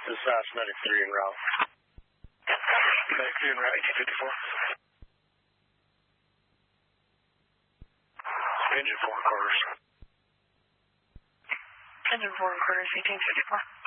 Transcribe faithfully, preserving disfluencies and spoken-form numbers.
This is uh, Medic three en route. Medic three en route, eighteen fifty-four. Engine four quarters. Engine four quarters, eighteen fifty-four.